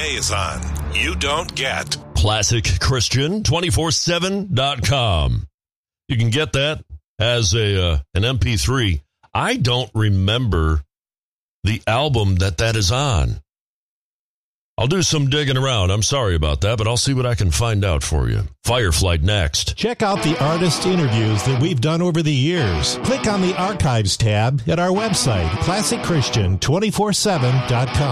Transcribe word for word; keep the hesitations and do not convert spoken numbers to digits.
A is on. You don't get Classic Christian two four seven dot com. You can get that as a uh, an M P three. I don't remember the album that that is on. I'll do some digging around. I'm sorry about that, but I'll see what I can find out for you. Fireflight next. Check out the artist interviews that we've done over the years. Click on the Archives tab at our website, classic christian two four seven dot com.